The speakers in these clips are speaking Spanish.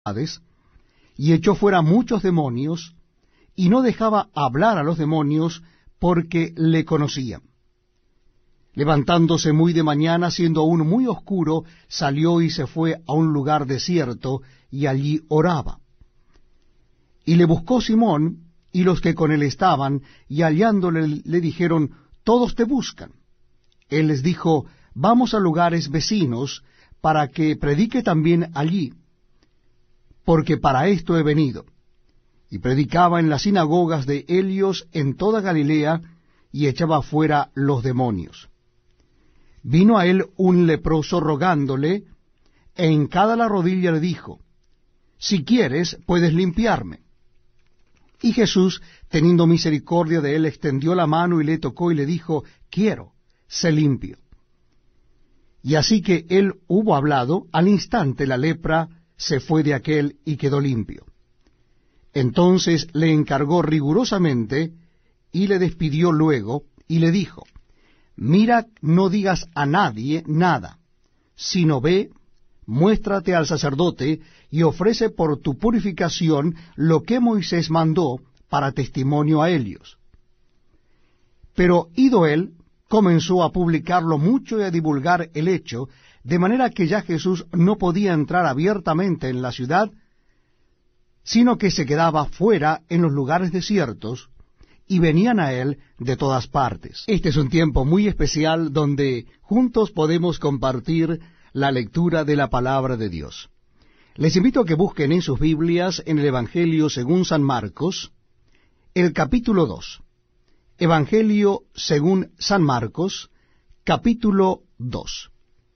y echó fuera muchos demonios, y no dejaba hablar a los demonios porque le conocían. Levantándose muy de mañana, siendo aún muy oscuro, salió y se fue a un lugar desierto, y allí oraba. Y le buscó Simón y los que con él estaban, y hallándole le dijeron: todos te buscan. Él les dijo: vamos a lugares vecinos, para que predique también allí, porque para esto he venido. Y predicaba en las sinagogas de ellos en toda Galilea, y echaba fuera los demonios. Vino a él un leproso rogándole, e hincada la rodilla le dijo: si quieres, puedes limpiarme. Y Jesús, teniendo misericordia de él, extendió la mano y le tocó y le dijo: quiero, sé limpio. Y así que él hubo hablado, al instante la lepra se fue de aquél y quedó limpio. Entonces le encargó rigurosamente, y le despidió luego, y le dijo: mira, no digas a nadie nada, sino ve, muéstrate al sacerdote, y ofrece por tu purificación lo que Moisés mandó para testimonio a ellos. Pero ido él, comenzó a publicarlo mucho y a divulgar el hecho, de manera que ya Jesús no podía entrar abiertamente en la ciudad, sino que se quedaba fuera en los lugares desiertos, y venían a él de todas partes. Este es un tiempo muy especial donde juntos podemos compartir la lectura de la palabra de Dios. Les invito a que busquen en sus Biblias en el Evangelio según San Marcos, el capítulo 2. Evangelio según San Marcos, capítulo 2.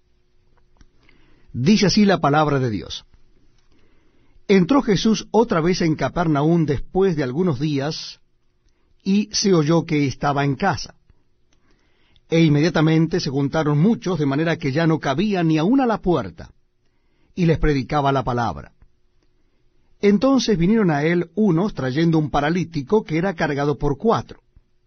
Dice así la palabra de Dios. Entró Jesús otra vez en Capernaum después de algunos días, y se oyó que estaba en casa. E inmediatamente se juntaron muchos, de manera que ya no cabía ni aun a la puerta, y les predicaba la palabra. Entonces vinieron a él unos trayendo un paralítico que era cargado por 4.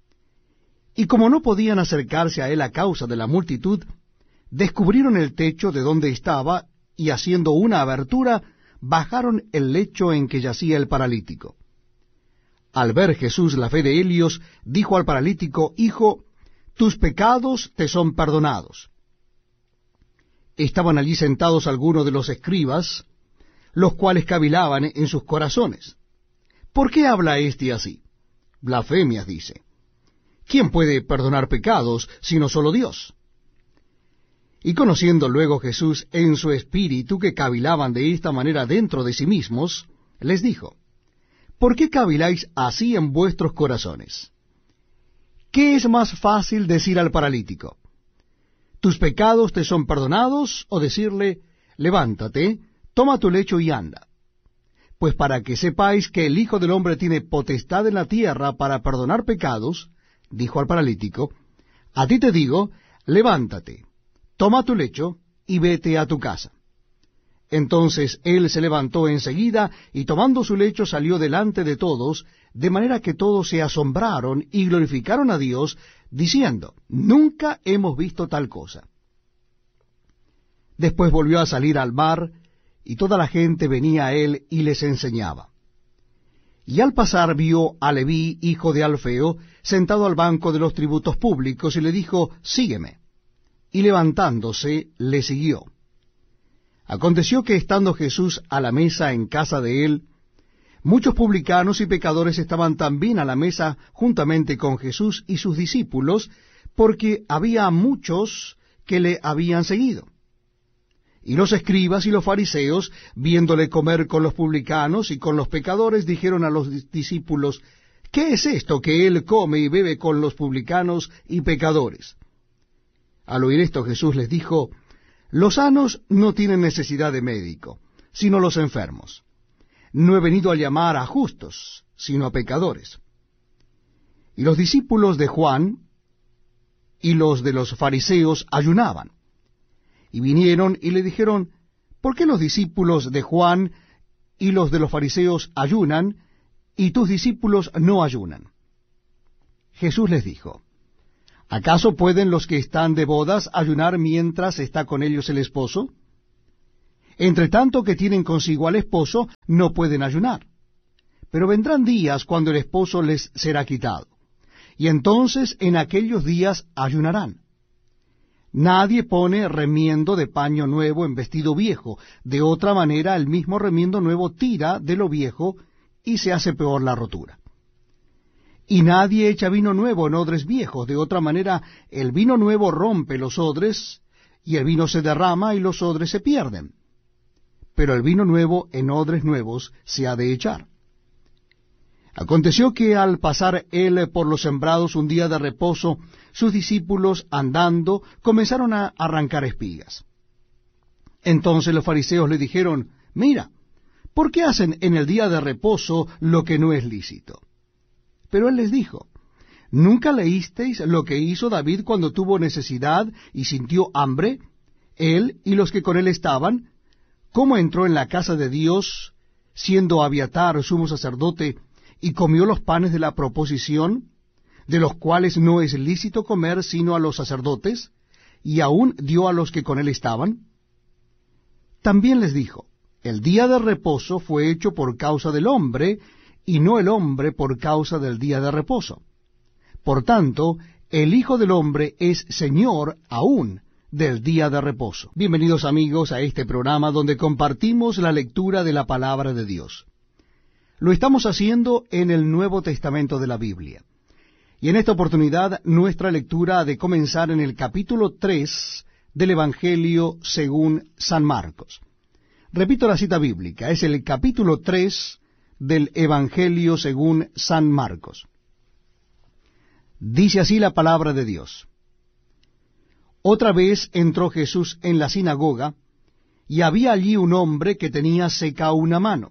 Y como no podían acercarse a él a causa de la multitud, descubrieron el techo de donde estaba, y haciendo una abertura, bajaron el lecho en que yacía el paralítico. Al ver Jesús la fe de ellos, dijo al paralítico: hijo, tus pecados te son perdonados. Estaban allí sentados algunos de los escribas, los cuales cavilaban en sus corazones: ¿por qué habla éste así? Blasfemias dice. ¿Quién puede perdonar pecados, sino solo Dios? Y conociendo luego Jesús en su espíritu que cavilaban de esta manera dentro de sí mismos, les dijo: ¿por qué caviláis así en vuestros corazones? ¿Qué es más fácil decir al paralítico: tus pecados te son perdonados, o decirle: levántate, toma tu lecho y anda? Pues para que sepáis que el Hijo del Hombre tiene potestad en la tierra para perdonar pecados, dijo al paralítico, a ti te digo, levántate, toma tu lecho y vete a tu casa. Entonces él se levantó enseguida, y tomando su lecho salió delante de todos, de manera que todos se asombraron y glorificaron a Dios, diciendo: nunca hemos visto tal cosa. Después volvió a salir al mar, y toda la gente venía a él y les enseñaba. Y al pasar vio a Leví, hijo de Alfeo, sentado al banco de los tributos públicos, y le dijo: sígueme. Y levantándose, le siguió. Aconteció que estando Jesús a la mesa en casa de él, muchos publicanos y pecadores estaban también a la mesa juntamente con Jesús y sus discípulos, porque había muchos que le habían seguido. Y los escribas y los fariseos, viéndole comer con los publicanos y con los pecadores, dijeron a los discípulos: ¿qué es esto que él come y bebe con los publicanos y pecadores? Al oír esto Jesús les dijo: los sanos no tienen necesidad de médico, sino los enfermos. No he venido a llamar a justos, sino a pecadores. Y los discípulos de Juan y los de los fariseos ayunaban. Y vinieron y le dijeron: ¿por qué los discípulos de Juan y los de los fariseos ayunan, y tus discípulos no ayunan? Jesús les dijo: ¿acaso pueden los que están de bodas ayunar mientras está con ellos el esposo? Entre tanto que tienen consigo al esposo, no pueden ayunar. Pero vendrán días cuando el esposo les será quitado, y entonces en aquellos días ayunarán. Nadie pone remiendo de paño nuevo en vestido viejo, de otra manera el mismo remiendo nuevo tira de lo viejo, y se hace peor la rotura. Y nadie echa vino nuevo en odres viejos, de otra manera el vino nuevo rompe los odres, y el vino se derrama y los odres se pierden. Pero el vino nuevo en odres nuevos se ha de echar. Aconteció que al pasar él por los sembrados un día de reposo, sus discípulos, andando, comenzaron a arrancar espigas. Entonces los fariseos le dijeron, mira, ¿por qué hacen en el día de reposo lo que no es lícito? Pero él les dijo, ¿nunca leísteis lo que hizo David cuando tuvo necesidad y sintió hambre, él y los que con él estaban? ¿Cómo entró en la casa de Dios, siendo Abiatar sumo sacerdote, y comió los panes de la proposición, de los cuales no es lícito comer sino a los sacerdotes, y aún dio a los que con él estaban? También les dijo, el día de reposo fue hecho por causa del hombre, y no el hombre por causa del día de reposo. Por tanto, el Hijo del Hombre es Señor aún del día de reposo. Bienvenidos amigos a este programa donde compartimos la lectura de la palabra de Dios. Lo estamos haciendo en el Nuevo Testamento de la Biblia. Y en esta oportunidad nuestra lectura ha de comenzar en el capítulo 3 del Evangelio según San Marcos. Repito la cita bíblica, es el capítulo 3 del Evangelio según San Marcos. Dice así la palabra de Dios. Otra vez entró Jesús en la sinagoga, y había allí un hombre que tenía seca una mano.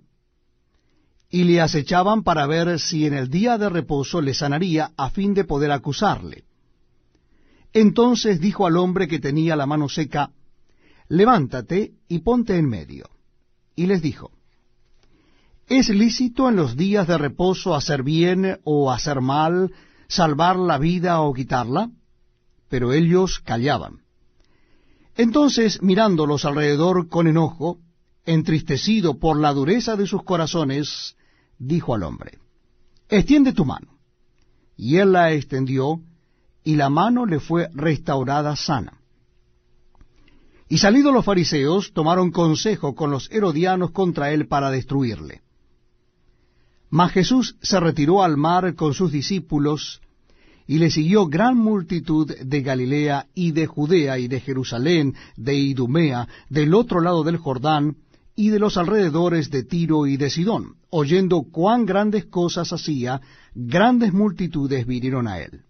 Y le acechaban para ver si en el día de reposo le sanaría, a fin de poder acusarle. Entonces dijo al hombre que tenía la mano seca, levántate y ponte en medio. Y les dijo, ¿es lícito en los días de reposo hacer bien o hacer mal, salvar la vida o quitarla? Pero ellos callaban. Entonces, mirándolos alrededor con enojo, entristecido por la dureza de sus corazones, dijo al hombre, extiende tu mano. Y él la extendió, y la mano le fue restaurada sana. Y salidos los fariseos, tomaron consejo con los herodianos contra él para destruirle. Mas Jesús se retiró al mar con sus discípulos, y le siguió gran multitud de Galilea y de Judea y de Jerusalén, de Idumea, del otro lado del Jordán, y de los alrededores de Tiro y de Sidón. Oyendo cuán grandes cosas hacía, grandes multitudes vinieron a él.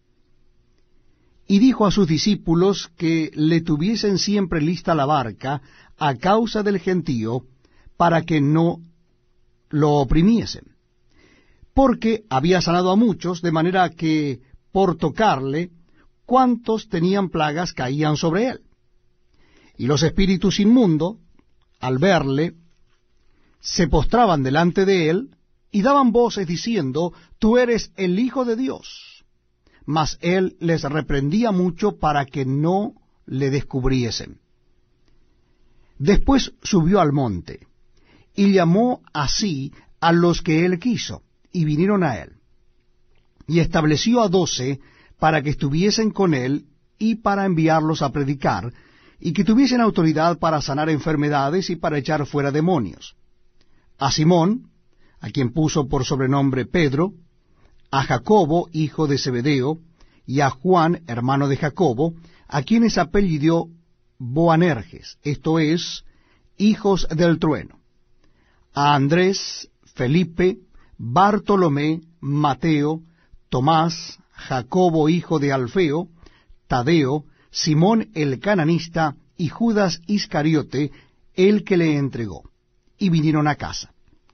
Y dijo a sus discípulos que le tuviesen siempre lista la barca a causa del gentío, para que no lo oprimiesen. Porque había sanado a muchos, de manera que por tocarle, cuantos tenían plagas caían sobre él. Y los espíritus inmundos, al verle, se postraban delante de él, y daban voces diciendo, tú eres el Hijo de Dios. Mas él les reprendía mucho para que no le descubriesen. Después subió al monte, y llamó así a los que él quiso, y vinieron a él. Y estableció a 12 para que estuviesen con él, y para enviarlos a predicar, y que tuviesen autoridad para sanar enfermedades y para echar fuera demonios. A Simón, a quien puso por sobrenombre Pedro, a Jacobo, hijo de Zebedeo, y a Juan, hermano de Jacobo, a quienes apellidó Boanerges, esto es, hijos del trueno, a Andrés, Felipe, Bartolomé, Mateo, Tomás, Jacobo, hijo de Alfeo, Tadeo, Simón el cananista, y Judas Iscariote, el que le entregó, y vinieron a casa.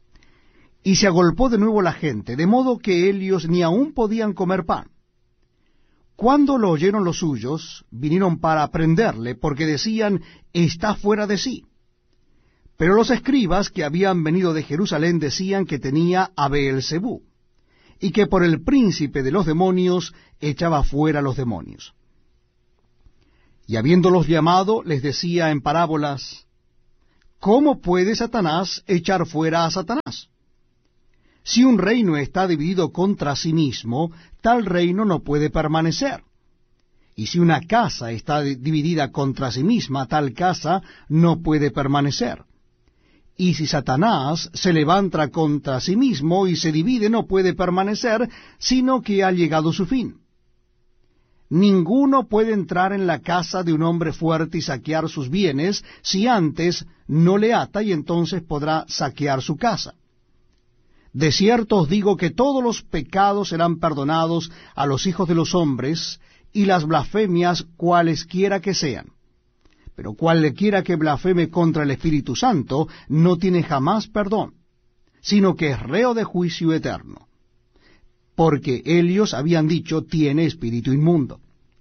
Y se agolpó de nuevo la gente, de modo que ellos ni aun podían comer pan. Cuando lo oyeron los suyos, vinieron para prenderle, porque decían, está fuera de sí. Pero los escribas que habían venido de Jerusalén decían que tenía a Beelzebú, y que por el príncipe de los demonios echaba fuera los demonios. Y habiéndolos llamado, les decía en parábolas, ¿cómo puede Satanás echar fuera a Satanás? Si un reino está dividido contra sí mismo, tal reino no puede permanecer. Y si una casa está dividida contra sí misma, tal casa no puede permanecer. Y si Satanás se levanta contra sí mismo y se divide, no puede permanecer, sino que ha llegado su fin. Ninguno puede entrar en la casa de un hombre fuerte y saquear sus bienes, si antes no le ata, y entonces podrá saquear su casa. De cierto os digo que todos los pecados serán perdonados a los hijos de los hombres, y las blasfemias cualesquiera que sean. Pero cualquiera que blasfeme contra el Espíritu Santo no tiene jamás perdón, sino que es reo de juicio eterno. Porque ellos habían dicho, tiene espíritu inmundo.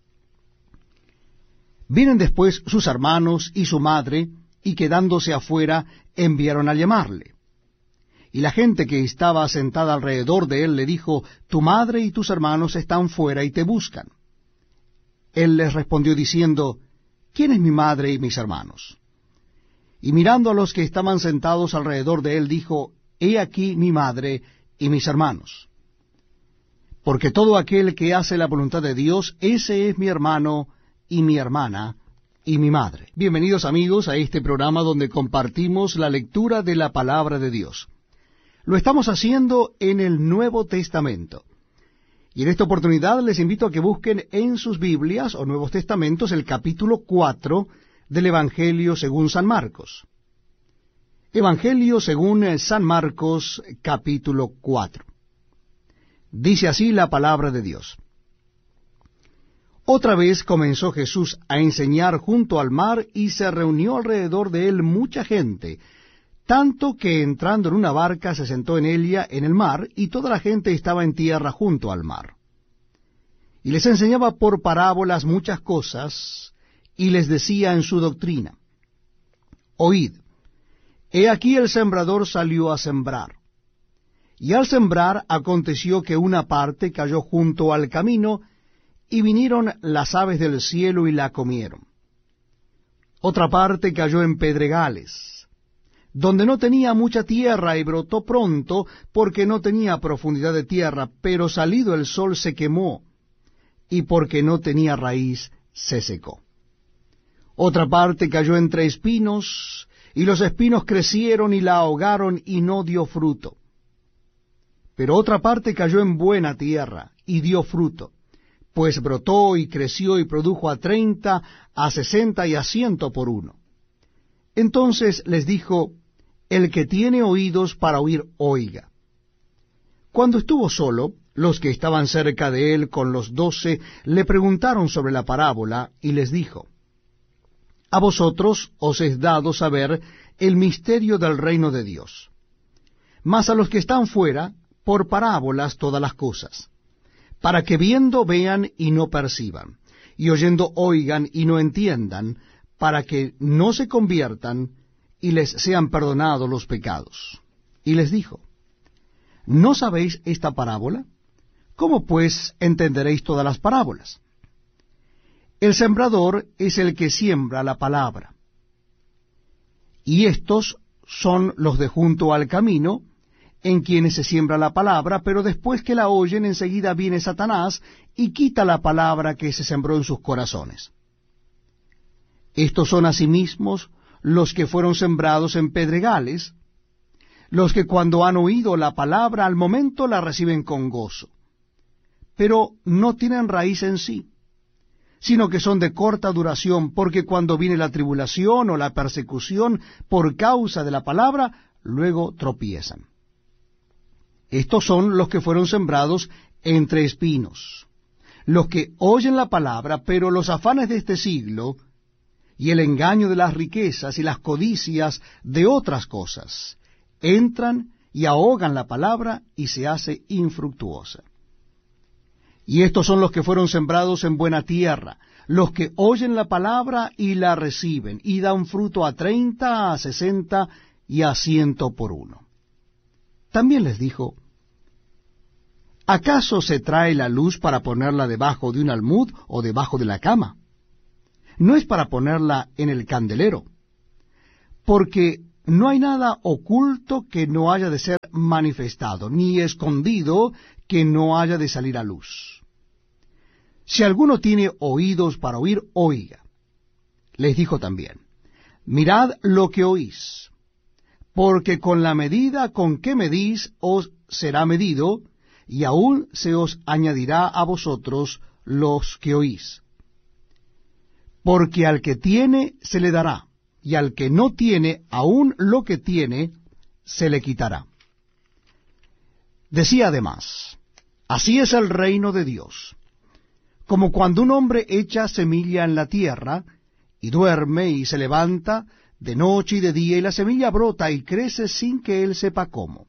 Vienen después sus hermanos y su madre, y quedándose afuera, enviaron a llamarle. Y la gente que estaba sentada alrededor de él le dijo, tu madre y tus hermanos están fuera y te buscan. Él les respondió diciendo, ¿quién es mi madre y mis hermanos? Y mirando a los que estaban sentados alrededor de él, dijo, he aquí mi madre y mis hermanos. Porque todo aquel que hace la voluntad de Dios, ese es mi hermano y mi hermana y mi madre. Bienvenidos amigos a este programa donde compartimos la lectura de la palabra de Dios. Lo estamos haciendo en el Nuevo Testamento. Y en esta oportunidad les invito a que busquen en sus Biblias o Nuevos Testamentos el capítulo 4 del Evangelio según San Marcos. Evangelio según San Marcos, capítulo 4. Dice así la palabra de Dios. Otra vez comenzó Jesús a enseñar junto al mar y se reunió alrededor de él mucha gente, tanto que entrando en una barca se sentó en ella en el mar, y toda la gente estaba en tierra junto al mar. Y les enseñaba por parábolas muchas cosas, y les decía en su doctrina, oíd, he aquí el sembrador salió a sembrar. Y al sembrar aconteció que una parte cayó junto al camino, y vinieron las aves del cielo y la comieron. Otra parte cayó en pedregales, donde no tenía mucha tierra, y brotó pronto, porque no tenía profundidad de tierra, pero salido el sol se quemó, y porque no tenía raíz se secó. Otra parte cayó entre espinos, y los espinos crecieron y la ahogaron, y no dio fruto. Pero otra parte cayó en buena tierra, y dio fruto, pues brotó y creció y produjo a 30, a 60 y a 100 por uno. Entonces les dijo, el que tiene oídos para oír, oiga. Cuando estuvo solo, los que estaban cerca de él con los 12 le preguntaron sobre la parábola, y les dijo, a vosotros os es dado saber el misterio del reino de Dios. Mas a los que están fuera, por parábolas todas las cosas, para que viendo vean y no perciban, y oyendo oigan y no entiendan, para que no se conviertan y les sean perdonados los pecados. Y les dijo, ¿no sabéis esta parábola? ¿Cómo pues entenderéis todas las parábolas? El sembrador es el que siembra la palabra. Y estos son los de junto al camino, en quienes se siembra la palabra, pero después que la oyen, enseguida viene Satanás y quita la palabra que se sembró en sus corazones. Estos son asimismo los que fueron sembrados en pedregales, los que cuando han oído la palabra al momento la reciben con gozo, pero no tienen raíz en sí, sino que son de corta duración, porque cuando viene la tribulación o la persecución por causa de la palabra, luego tropiezan. Estos son los que fueron sembrados entre espinos, los que oyen la palabra, pero los afanes de este siglo, y el engaño de las riquezas y las codicias de otras cosas, entran y ahogan la palabra y se hace infructuosa. Y estos son los que fueron sembrados en buena tierra, los que oyen la palabra y la reciben, y dan fruto a 30, a 60 y a 100 por uno. También les dijo, ¿acaso se trae la luz para ponerla debajo de un almud o debajo de la cama? No es para ponerla en el candelero, porque no hay nada oculto que no haya de ser manifestado, ni escondido que no haya de salir a luz. Si alguno tiene oídos para oír, oiga. Les dijo también, mirad lo que oís, porque con la medida con que medís os será medido, y aún se os añadirá a vosotros los que oís. Porque al que tiene se le dará, y al que no tiene, aún lo que tiene se le quitará. Decía además, así es el reino de Dios, como cuando un hombre echa semilla en la tierra, y duerme y se levanta de noche y de día, y la semilla brota y crece sin que él sepa cómo.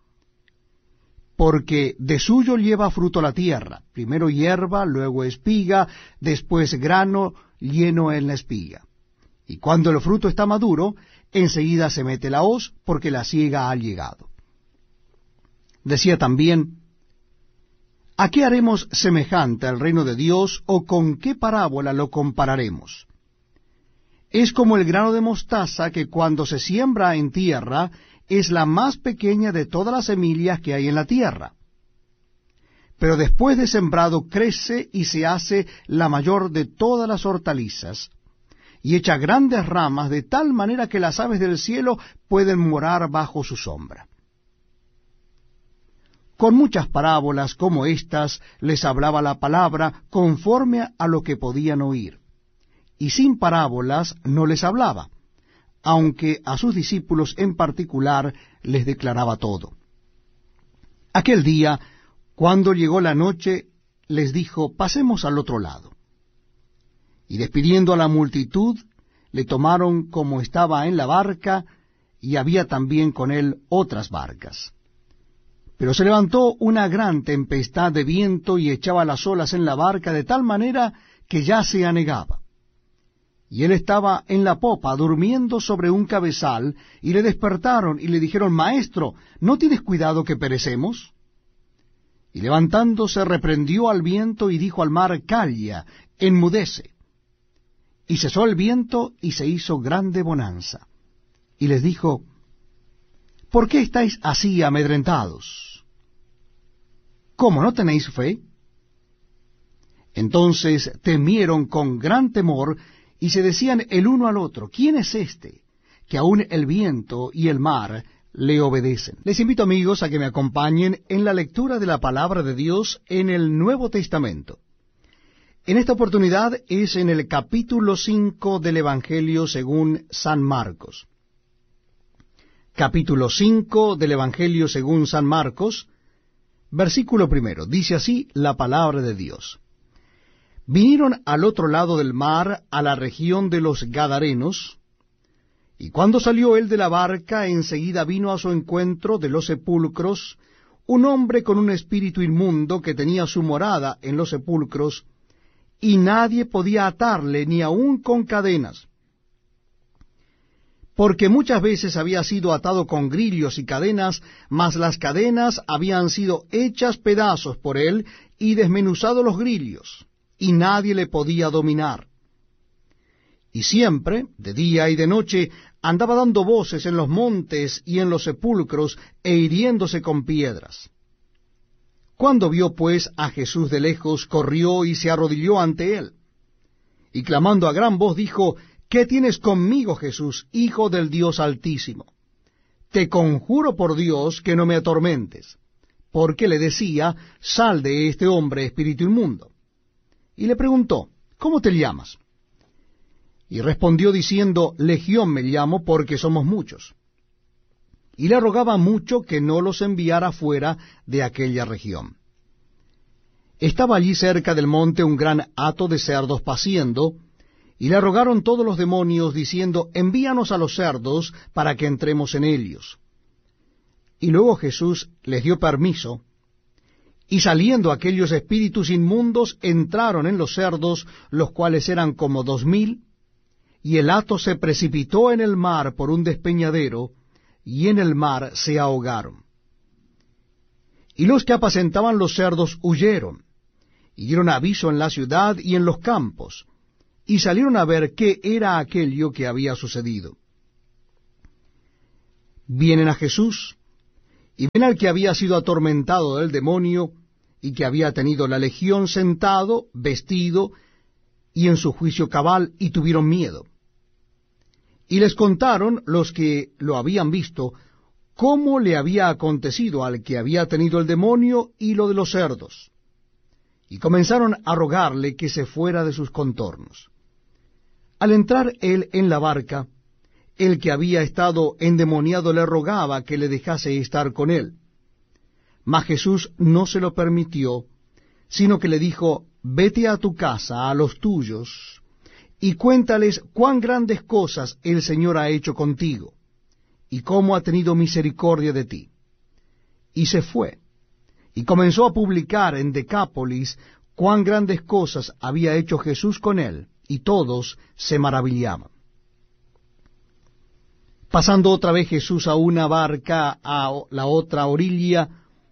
Porque de suyo lleva fruto la tierra, primero hierba, luego espiga, después grano lleno en la espiga. Y cuando el fruto está maduro, enseguida se mete la hoz, porque la siega ha llegado. Decía también, ¿a qué haremos semejante al reino de Dios, o con qué parábola lo compararemos? Es como el grano de mostaza que cuando se siembra en tierra, es la más pequeña de todas las semillas que hay en la tierra. Pero después de sembrado crece y se hace la mayor de todas las hortalizas, y echa grandes ramas de tal manera que las aves del cielo pueden morar bajo su sombra. Con muchas parábolas como estas les hablaba la palabra conforme a lo que podían oír, y sin parábolas no les hablaba, aunque a sus discípulos en particular les declaraba todo. Aquel día, cuando llegó la noche, les dijo, pasemos al otro lado. Y despidiendo a la multitud, le tomaron como estaba en la barca, y había también con él otras barcas. Pero se levantó una gran tempestad de viento y echaba las olas en la barca de tal manera que ya se anegaba. Y él estaba en la popa, durmiendo sobre un cabezal, y le despertaron y le dijeron, Maestro, ¿no tienes cuidado que perecemos? Y levantándose reprendió al viento y dijo al mar, Calla, enmudece. Y cesó el viento y se hizo grande bonanza. Y les dijo, ¿por qué estáis así amedrentados? ¿Cómo no tenéis fe? Entonces temieron con gran temor, y se decían el uno al otro, ¿quién es este, que aun el viento y el mar le obedecen? Les invito, amigos, a que me acompañen en la lectura de la palabra de Dios en el Nuevo Testamento. En esta oportunidad es en el capítulo 5 del Evangelio según San Marcos. Capítulo 5 del Evangelio según San Marcos, versículo 1. Dice así la palabra de Dios. Vinieron al otro lado del mar, a la región de los Gadarenos, y cuando salió él de la barca, enseguida vino a su encuentro de los sepulcros un hombre con un espíritu inmundo que tenía su morada en los sepulcros, y nadie podía atarle ni aun con cadenas, porque muchas veces había sido atado con grillos y cadenas, mas las cadenas habían sido hechas pedazos por él y desmenuzados los grillos, y nadie le podía dominar. Y siempre, de día y de noche, andaba dando voces en los montes y en los sepulcros, e hiriéndose con piedras. Cuando vio pues a Jesús de lejos, corrió y se arrodilló ante él, y clamando a gran voz dijo, ¿qué tienes conmigo, Jesús, Hijo del Dios Altísimo? Te conjuro por Dios que no me atormentes. Porque le decía, sal de este hombre, espíritu inmundo. Y le preguntó, ¿cómo te llamas? Y respondió diciendo, Legión me llamo, porque somos muchos. Y le rogaba mucho que no los enviara fuera de aquella región. Estaba allí cerca del monte un gran hato de cerdos paciendo, y le rogaron todos los demonios, diciendo, envíanos a los cerdos para que entremos en ellos. Y luego Jesús les dio permiso, y saliendo aquellos espíritus inmundos entraron en los cerdos, los cuales eran como 2000, y el hato se precipitó en el mar por un despeñadero, y en el mar se ahogaron. Y los que apacentaban los cerdos huyeron, y dieron aviso en la ciudad y en los campos, y salieron a ver qué era aquello que había sucedido. Vienen a Jesús, y ven al que había sido atormentado del demonio, y que había tenido la legión sentado, vestido, y en su juicio cabal, y tuvieron miedo. Y les contaron los que lo habían visto, cómo le había acontecido al que había tenido el demonio y lo de los cerdos. Y comenzaron a rogarle que se fuera de sus contornos. Al entrar él en la barca, el que había estado endemoniado le rogaba que le dejase estar con él. Mas Jesús no se lo permitió, sino que le dijo, vete a tu casa, a los tuyos, y cuéntales cuán grandes cosas el Señor ha hecho contigo, y cómo ha tenido misericordia de ti. Y se fue, y comenzó a publicar en Decápolis cuán grandes cosas había hecho Jesús con él, y todos se maravillaban. Pasando otra vez Jesús a una barca a la otra orilla,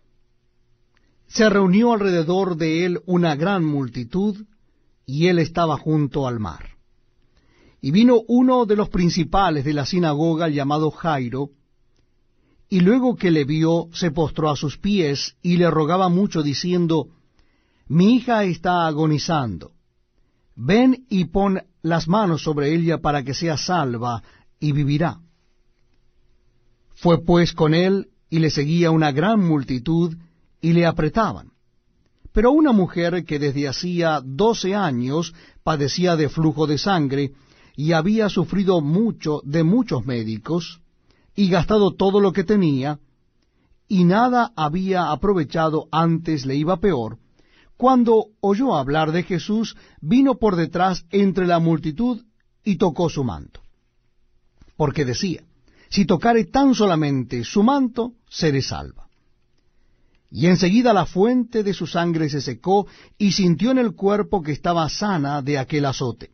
se reunió alrededor de él una gran multitud, y él estaba junto al mar. Y vino uno de los principales de la sinagoga, llamado Jairo, y luego que le vio, se postró a sus pies, y le rogaba mucho, diciendo, mi hija está agonizando. Ven y pon las manos sobre ella para que sea salva, y vivirá. Fue pues con él, y le seguía una gran multitud, y le apretaban. Pero una mujer que desde hacía 12 años padecía de flujo de sangre, y había sufrido mucho de muchos médicos, y gastado todo lo que tenía, y nada había aprovechado, antes le iba peor, cuando oyó hablar de Jesús, vino por detrás entre la multitud, y tocó su manto. Porque decía, si tocare tan solamente su manto, seré salva. Y enseguida la fuente de su sangre se secó, y sintió en el cuerpo que estaba sana de aquel azote.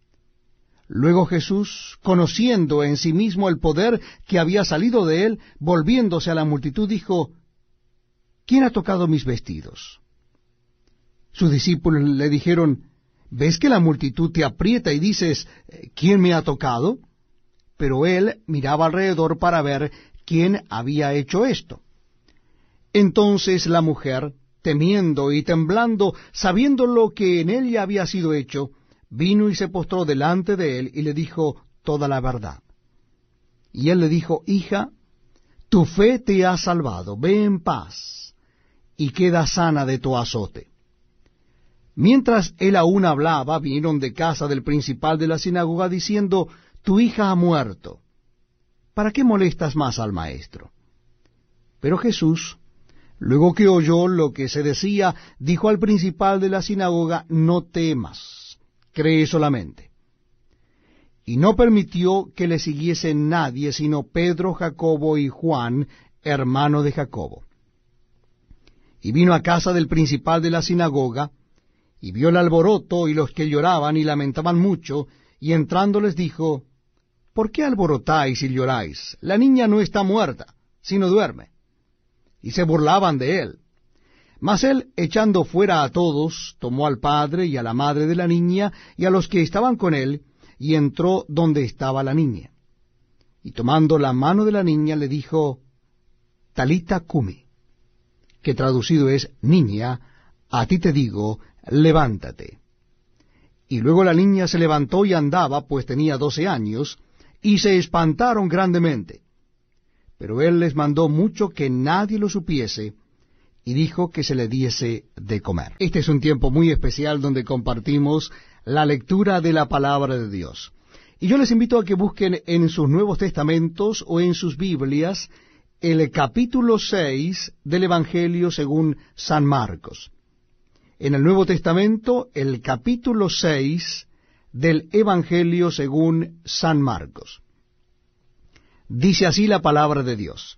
Luego Jesús, conociendo en sí mismo el poder que había salido de él, volviéndose a la multitud, dijo, ¿quién ha tocado mis vestidos? Sus discípulos le dijeron, ¿ves que la multitud te aprieta y dices, ¿quién me ha tocado? Pero él miraba alrededor para ver quién había hecho esto. Entonces la mujer, temiendo y temblando, sabiendo lo que en ella había sido hecho, vino y se postró delante de él, y le dijo toda la verdad. Y él le dijo, hija, tu fe te ha salvado, ve en paz, y queda sana de tu azote. Mientras él aún hablaba, vinieron de casa del principal de la sinagoga, diciendo, tu hija ha muerto. ¿Para qué molestas más al maestro? Pero Jesús, luego que oyó lo que se decía, dijo al principal de la sinagoga, no temas, cree solamente. Y no permitió que le siguiese nadie, sino Pedro, Jacobo y Juan, hermano de Jacobo. Y vino a casa del principal de la sinagoga, y vio el alboroto y los que lloraban y lamentaban mucho, y entrando les dijo, ¿por qué alborotáis y lloráis? La niña no está muerta, sino duerme. Y se burlaban de él. Mas él, echando fuera a todos, tomó al padre y a la madre de la niña, y a los que estaban con él, y entró donde estaba la niña. Y tomando la mano de la niña, le dijo, Talita cumi, que traducido es, niña, a ti te digo, levántate. Y luego la niña se levantó y andaba, pues tenía 12 años, y se espantaron grandemente. Pero él les mandó mucho que nadie lo supiese, y dijo que se le diese de comer. Este es un tiempo muy especial donde compartimos la lectura de la palabra de Dios. Y yo les invito a que busquen en sus Nuevos Testamentos o en sus Biblias el capítulo 6 del Evangelio según San Marcos. En el Nuevo Testamento, el capítulo 6 del Evangelio según San Marcos. Dice así la palabra de Dios.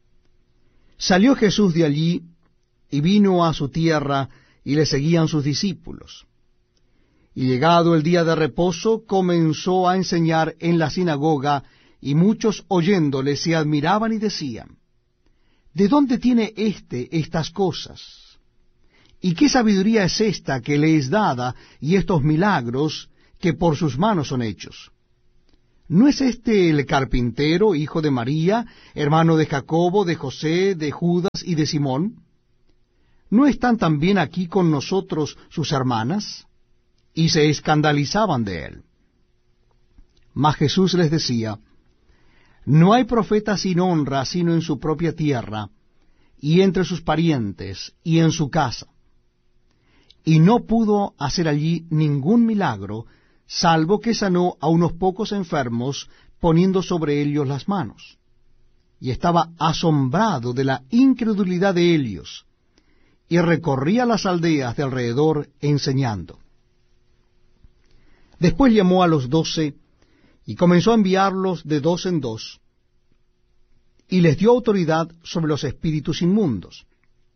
Salió Jesús de allí, y vino a su tierra, y le seguían sus discípulos. Y llegado el día de reposo, comenzó a enseñar en la sinagoga, y muchos oyéndole se admiraban y decían, ¿de dónde tiene estas cosas? ¿Y qué sabiduría es esta que le es dada, y estos milagros que por sus manos son hechos? ¿no es este el carpintero, hijo de María, hermano de Jacobo, de José, de Judas y de Simón? ¿No están también aquí con nosotros sus hermanas? Y se escandalizaban de él. Mas Jesús les decía, no hay profeta sin honra sino en su propia tierra, y entre sus parientes, y en su casa. Y no pudo hacer allí ningún milagro, salvo que sanó a unos pocos enfermos, poniendo sobre ellos las manos. Y estaba asombrado de la incredulidad de ellos, y recorría las aldeas de alrededor enseñando. Después llamó a los 12, y comenzó a enviarlos de 2 en 2, y les dio autoridad sobre los espíritus inmundos.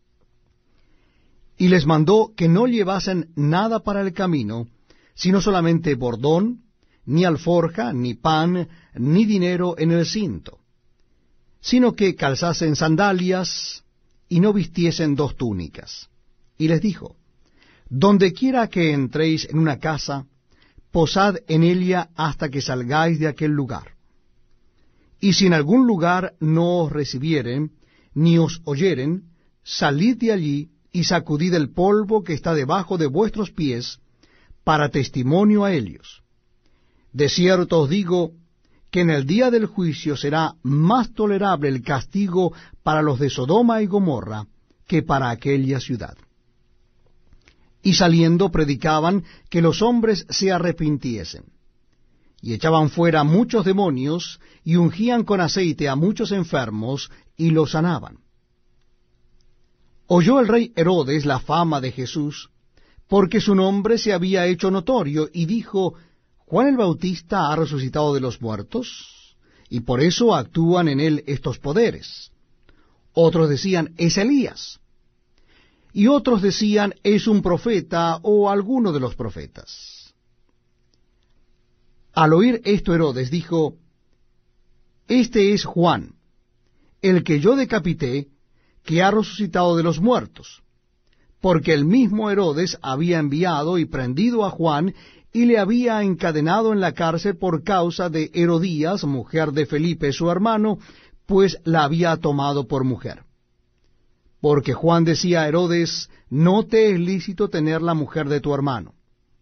Y les mandó que no llevasen nada para el camino, sino solamente bordón, ni alforja, ni pan, ni dinero en el cinto, sino que calzasen sandalias, y no vistiesen 2 túnicas. Y les dijo, donde quiera que entréis en una casa, posad en ella hasta que salgáis de aquel lugar. Y si en algún lugar no os recibieren, ni os oyeren, salid de allí y sacudid el polvo que está debajo de vuestros pies, para testimonio a ellos. De cierto os digo, que en el día del juicio será más tolerable el castigo para los de Sodoma y Gomorra, que para aquella ciudad. Y saliendo predicaban que los hombres se arrepintiesen. Y echaban fuera muchos demonios, y ungían con aceite a muchos enfermos, y los sanaban. Oyó el rey Herodes la fama de Jesús, porque su nombre se había hecho notorio, y dijo, Juan el Bautista ha resucitado de los muertos, y por eso actúan en él estos poderes. Otros decían, es Elías. Y otros decían, es un profeta o alguno de los profetas. Al oír esto Herodes dijo, este es Juan, el que yo decapité, que ha resucitado de los muertos, porque el mismo Herodes había enviado y prendido a Juan, y le había encadenado en la cárcel por causa de Herodías, mujer de Felipe su hermano, pues la había tomado por mujer. Porque Juan decía a Herodes, no te es lícito tener la mujer de tu hermano.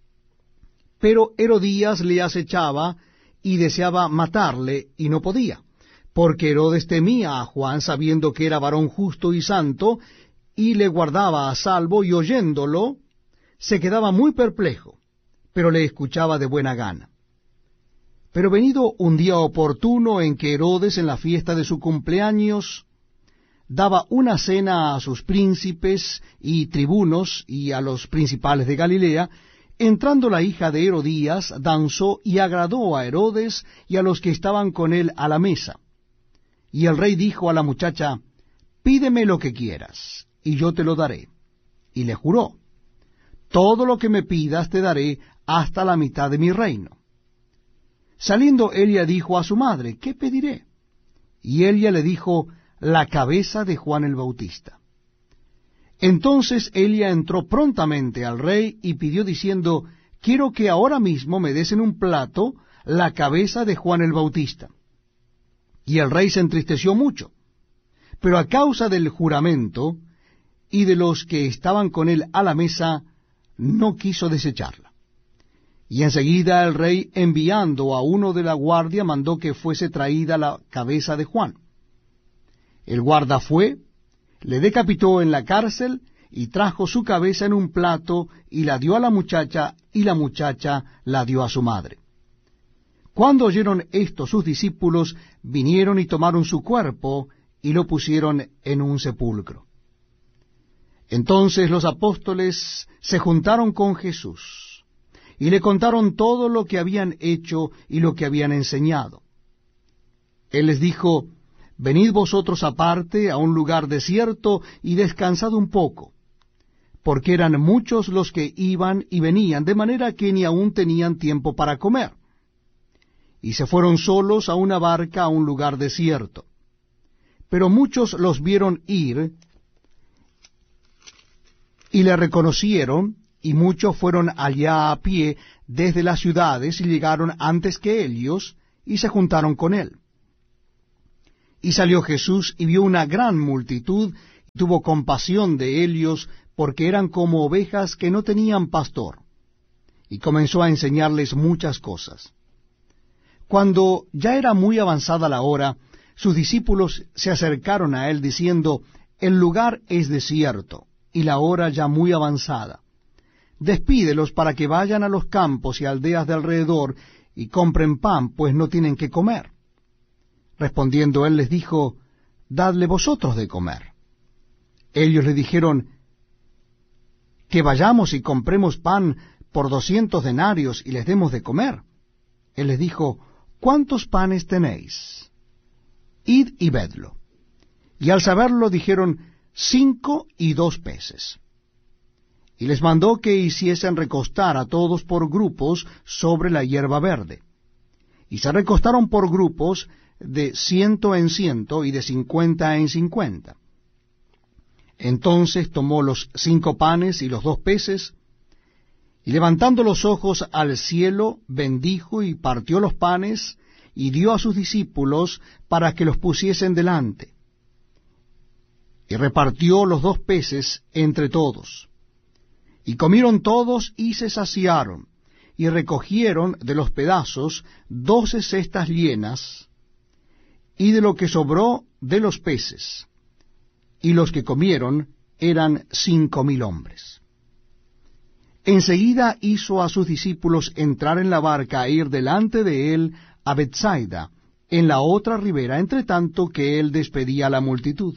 Pero Herodías le acechaba y deseaba matarle, y no podía, porque Herodes temía a Juan, sabiendo que era varón justo y santo, y le guardaba a salvo, y oyéndolo, se quedaba muy perplejo, pero le escuchaba de buena gana. Pero venido un día oportuno en que Herodes, en la fiesta de su cumpleaños, daba una cena a sus príncipes y tribunos y a los principales de Galilea, entrando la hija de Herodías, danzó y agradó a Herodes y a los que estaban con él a la mesa. Y el rey dijo a la muchacha, pídeme lo que quieras, y yo te lo daré. Y le juró, todo lo que me pidas te daré hasta la mitad de mi reino. Saliendo ella dijo a su madre, ¿qué pediré? Y ella le dijo, la cabeza de Juan el Bautista. Entonces ella entró prontamente al rey y pidió diciendo, quiero que ahora mismo me des en un plato la cabeza de Juan el Bautista. Y el rey se entristeció mucho, pero a causa del juramento y de los que estaban con él a la mesa, no quiso desecharla. Y enseguida el rey, enviando a uno de la guardia, mandó que fuese traída la cabeza de Juan. El guarda fue, le decapitó en la cárcel, y trajo su cabeza en un plato, y la dio a la muchacha, y la muchacha la dio a su madre. Cuando oyeron esto sus discípulos, vinieron y tomaron su cuerpo, y lo pusieron en un sepulcro. Entonces los apóstoles se juntaron con Jesús, y le contaron todo lo que habían hecho y lo que habían enseñado. Él les dijo, venid vosotros aparte a un lugar desierto y descansad un poco, porque eran muchos los que iban y venían, de manera que ni aun tenían tiempo para comer. Y se fueron solos a una barca a un lugar desierto. Pero muchos los vieron ir, y le reconocieron, y muchos fueron allá a pie desde las ciudades, y llegaron antes que ellos, y se juntaron con él. Y salió Jesús y vio una gran multitud, y tuvo compasión de ellos, porque eran como ovejas que no tenían pastor, y comenzó a enseñarles muchas cosas. Cuando ya era muy avanzada la hora, sus discípulos se acercaron a él diciendo, el lugar es desierto, y la hora ya muy avanzada. Despídelos para que vayan a los campos y aldeas de alrededor y compren pan, pues no tienen qué comer. Respondiendo él les dijo, dadle vosotros de comer. Ellos le dijeron, que vayamos y compremos pan por 200 denarios y les demos de comer. Él les dijo, ¿cuántos panes tenéis? Id y vedlo. Y al saberlo dijeron, 5 y 2 peces. Y les mandó que hiciesen recostar a todos por grupos sobre la hierba verde. Y se recostaron por grupos de 100 en 100 y de 50 en 50. Entonces tomó los 5 panes y los 2 peces, y levantando los ojos al cielo, bendijo y partió los panes, y dio a sus discípulos para que los pusiesen delante. Y repartió los 2 peces entre todos. Y comieron todos y se saciaron, y recogieron de los pedazos 12 cestas llenas, y de lo que sobró de los peces. Y los que comieron eran 5,000 hombres. Enseguida hizo a sus discípulos entrar en la barca e ir delante de él a Betsaida, en la otra ribera, entre tanto que él despedía a la multitud.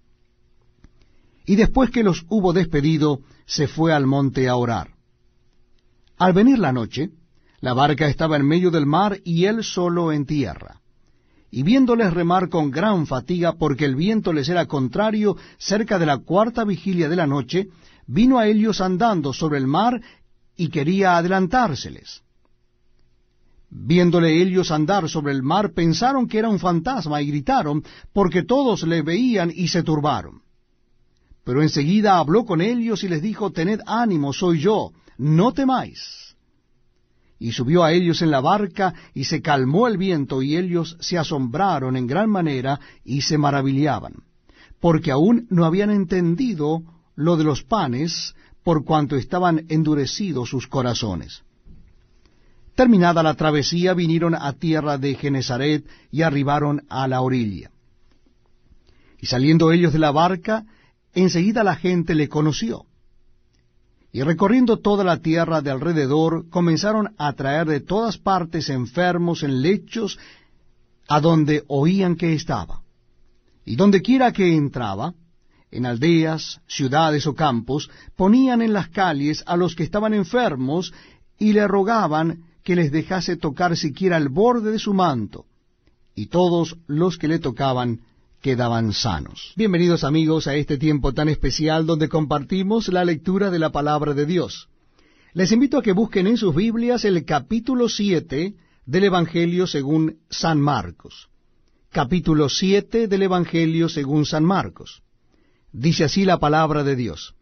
Y después que los hubo despedido, se fue al monte a orar. Al venir la noche, la barca estaba en medio del mar y él solo en tierra. Y viéndoles remar con gran fatiga, porque el viento les era contrario, cerca de la 4ª vigilia de la noche, vino a ellos andando sobre el mar y quería adelantárseles. Viéndole ellos andar sobre el mar, pensaron que era un fantasma y gritaron, porque todos le veían y se turbaron. Pero enseguida habló con ellos y les dijo, tened ánimo, soy yo, no temáis. Y subió a ellos en la barca, y se calmó el viento, y ellos se asombraron en gran manera, y se maravillaban, porque aún no habían entendido lo de los panes, por cuanto estaban endurecidos sus corazones. Terminada la travesía, vinieron a tierra de Genesaret, y arribaron a la orilla. Y saliendo ellos de la barca, enseguida la gente le conoció. Y recorriendo toda la tierra de alrededor, comenzaron a traer de todas partes enfermos en lechos, a donde oían que estaba. Y donde quiera que entraba, en aldeas, ciudades o campos, ponían en las calles a los que estaban enfermos, y le rogaban que les dejase tocar siquiera el borde de su manto. Y todos los que le tocaban quedaban sanos. Bienvenidos amigos a este tiempo tan especial donde compartimos la lectura de la palabra de Dios. Les invito a que busquen en sus Biblias el capítulo 7 del Evangelio según San Marcos. Capítulo 7 del Evangelio según San Marcos. Dice así la palabra de Dios.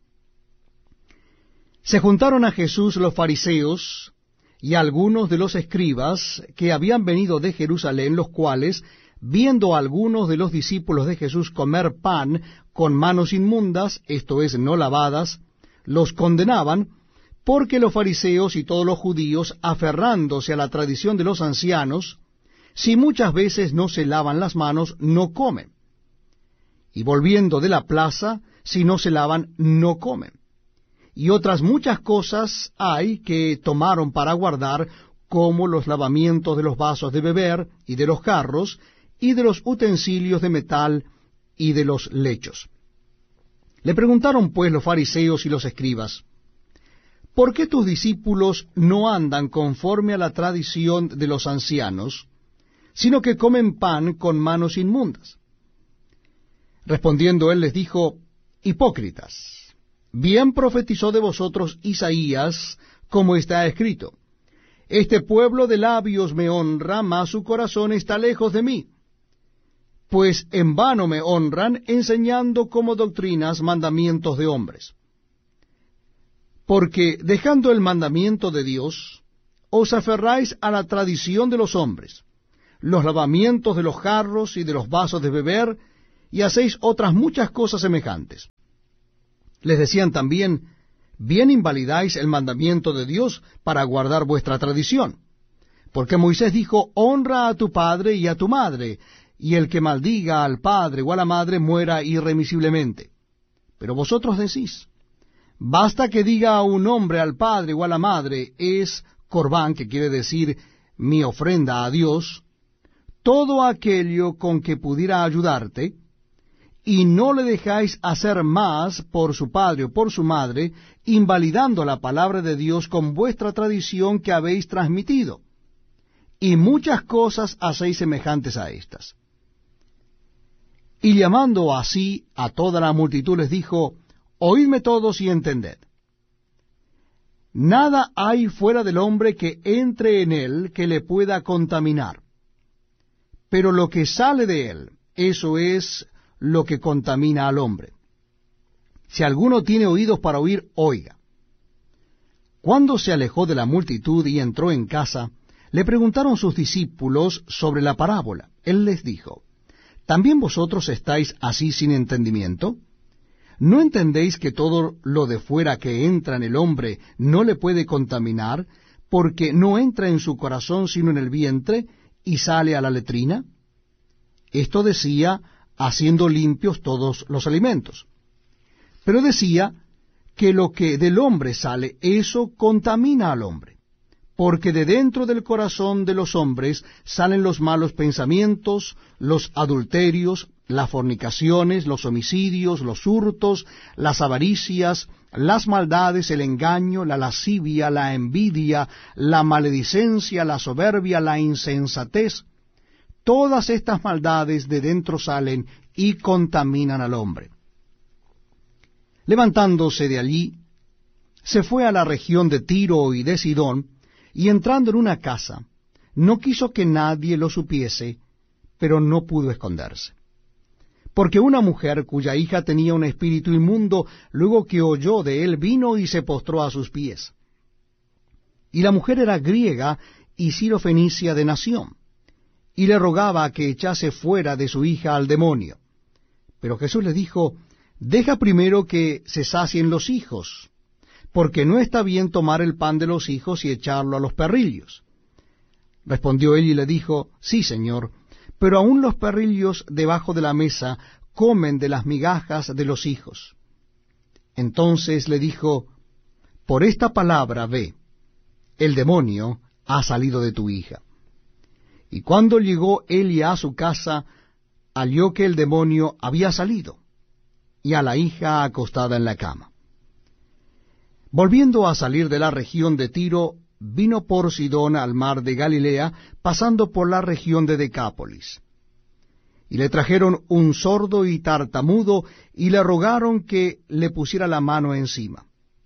Se juntaron a Jesús los fariseos y algunos de los escribas que habían venido de Jerusalén, los cuales, viendo a algunos de los discípulos de Jesús comer pan con manos inmundas, esto es, no lavadas, los condenaban, porque los fariseos y todos los judíos, aferrándose a la tradición de los ancianos, si muchas veces no se lavan las manos, no comen. Y volviendo de la plaza, si no se lavan, no comen. Y otras muchas cosas hay que tomaron para guardar, como los lavamientos de los vasos de beber y de los jarros, y de los utensilios de metal y de los lechos. Le preguntaron pues los fariseos y los escribas, ¿por qué tus discípulos no andan conforme a la tradición de los ancianos, sino que comen pan con manos inmundas? Respondiendo él les dijo, hipócritas, bien profetizó de vosotros Isaías, como está escrito, este pueblo de labios me honra, mas su corazón está lejos de mí. Pues en vano me honran, enseñando como doctrinas mandamientos de hombres. Porque dejando el mandamiento de Dios, os aferráis a la tradición de los hombres, los lavamientos de los jarros y de los vasos de beber, y hacéis otras muchas cosas semejantes. Les decían también, bien invalidáis el mandamiento de Dios para guardar vuestra tradición. Porque Moisés dijo, honra a tu padre y a tu madre, y el que maldiga al padre o a la madre muera irremisiblemente. Pero vosotros decís, basta que diga a un hombre al padre o a la madre, es corbán, que quiere decir mi ofrenda a Dios, todo aquello con que pudiera ayudarte, y no le dejáis hacer más por su padre o por su madre, invalidando la palabra de Dios con vuestra tradición que habéis transmitido. Y muchas cosas hacéis semejantes a estas. Y llamando así a toda la multitud les dijo, oídme todos y entended. Nada hay fuera del hombre que entre en él que le pueda contaminar. Pero lo que sale de él, eso es lo que contamina al hombre. Si alguno tiene oídos para oír, oiga. Cuando se alejó de la multitud y entró en casa, le preguntaron sus discípulos sobre la parábola. Él les dijo, ¿también vosotros estáis así sin entendimiento? ¿No entendéis que todo lo de fuera que entra en el hombre no le puede contaminar, porque no entra en su corazón sino en el vientre, y sale a la letrina? Esto decía, haciendo limpios todos los alimentos. Pero decía que lo que del hombre sale, eso contamina al hombre, porque de dentro del corazón de los hombres salen los malos pensamientos, los adulterios, las fornicaciones, los homicidios, los hurtos, las avaricias, las maldades, el engaño, la lascivia, la envidia, la maledicencia, la soberbia, la insensatez. Todas estas maldades de dentro salen y contaminan al hombre. Levantándose de allí, se fue a la región de Tiro y de Sidón, y entrando en una casa, no quiso que nadie lo supiese, pero no pudo esconderse. Porque una mujer cuya hija tenía un espíritu inmundo, luego que oyó de él, vino y se postró a sus pies. Y la mujer era griega y sirofenicia de nación, y le rogaba que echase fuera de su hija al demonio. Pero Jesús le dijo, deja primero que se sacien los hijos, porque no está bien tomar el pan de los hijos y echarlo a los perrillos. Respondió él y le dijo, sí, Señor, pero aun los perrillos debajo de la mesa comen de las migajas de los hijos. Entonces le dijo, por esta palabra ve, el demonio ha salido de tu hija. Y cuando llegó él a su casa, halló que el demonio había salido, y a la hija acostada en la cama. Volviendo a salir de la región de Tiro, vino por Sidón al mar de Galilea, pasando por la región de Decápolis. Y le trajeron un sordo y tartamudo, y le rogaron que le pusiera la mano encima.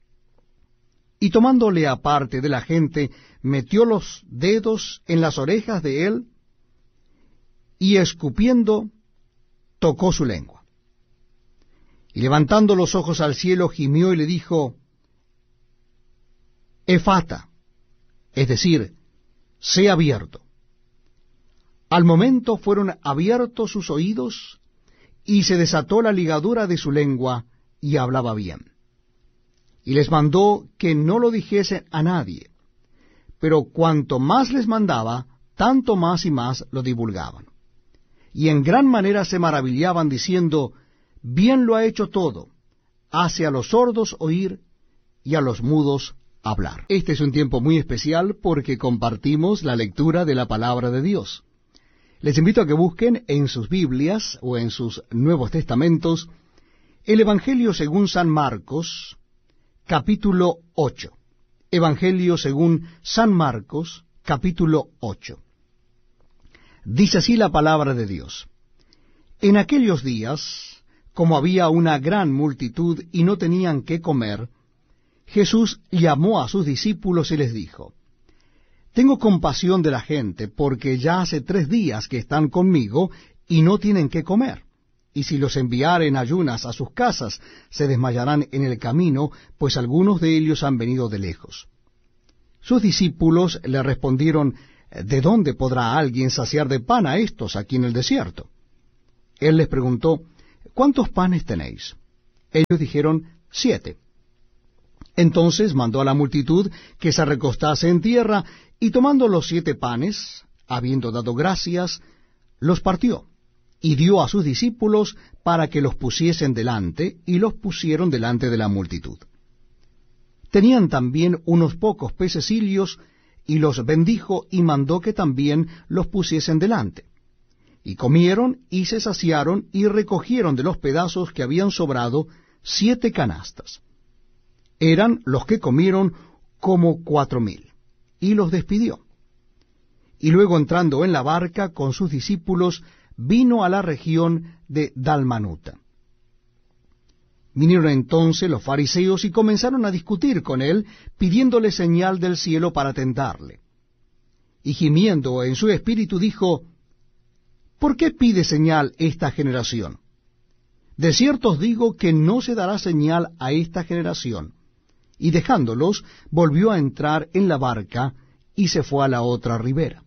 Y tomándole aparte de la gente, metió los dedos en las orejas de él, y escupiendo, tocó su lengua. Y levantando los ojos al cielo, gimió y le dijo, Efata, es decir, sé abierto. Al momento fueron abiertos sus oídos, y se desató la ligadura de su lengua, y hablaba bien. Y les mandó que no lo dijesen a nadie, pero cuanto más les mandaba, tanto más y más lo divulgaban. Y en gran manera se maravillaban, diciendo, bien lo ha hecho todo, hace a los sordos oír y a los mudos hablar. Este es un tiempo muy especial porque compartimos la lectura de la palabra de Dios. Les invito a que busquen en sus Biblias o en sus Nuevos Testamentos el Evangelio según San Marcos, capítulo 8. Evangelio según San Marcos, capítulo 8. Dice así la palabra de Dios. En aquellos días, como había una gran multitud y no tenían qué comer, Jesús llamó a sus discípulos y les dijo, tengo compasión de la gente, porque ya hace 3 días que están conmigo y no tienen qué comer. Y si los enviare en ayunas a sus casas, se desmayarán en el camino, pues algunos de ellos han venido de lejos. Sus discípulos le respondieron, ¿de dónde podrá alguien saciar de pan a estos aquí en el desierto? Él les preguntó, ¿cuántos panes tenéis? Ellos dijeron, 7. Entonces mandó a la multitud que se recostase en tierra, y tomando los 7 panes, habiendo dado gracias, los partió, y dio a sus discípulos para que los pusiesen delante, y los pusieron delante de la multitud. Tenían también unos pocos pececillos, y los bendijo, y mandó que también los pusiesen delante. Y comieron, y se saciaron, y recogieron de los pedazos que habían sobrado 7 canastas. Eran los que comieron como 4,000, y los despidió. Y luego entrando en la barca con sus discípulos, vino a la región de Dalmanuta. Vinieron entonces los fariseos y comenzaron a discutir con él, pidiéndole señal del cielo para tentarle. Y gimiendo en su espíritu dijo, ¿por qué pide señal esta generación? De cierto os digo que no se dará señal a esta generación. Y dejándolos, volvió a entrar en la barca y se fue a la otra ribera.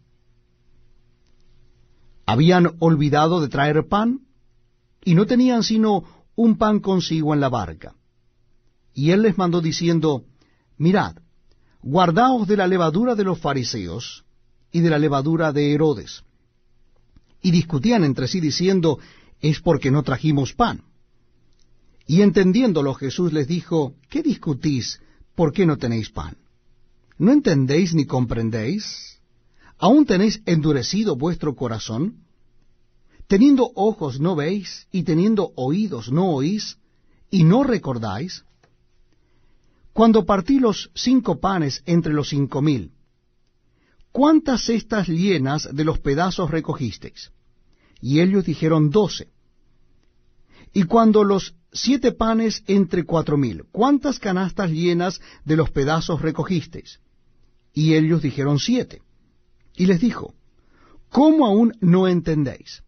Habían olvidado de traer pan, y no tenían sino un pan consigo en la barca. Y él les mandó diciendo, mirad, guardaos de la levadura de los fariseos y de la levadura de Herodes. Y discutían entre sí diciendo, es porque no trajimos pan. Y entendiéndolo Jesús les dijo, ¿qué discutís? ¿Por qué no tenéis pan? ¿No entendéis ni comprendéis? ¿Aún tenéis endurecido vuestro corazón? ¿Teniendo ojos no veis, y teniendo oídos no oís, y no recordáis? Cuando partí los 5 panes entre los 5,000, ¿cuántas cestas llenas de los pedazos recogisteis? Y ellos dijeron 12. Y cuando los 7 panes entre 4,000, ¿cuántas canastas llenas de los pedazos recogisteis? Y ellos dijeron 7. Y les dijo, ¿cómo aún no entendéis?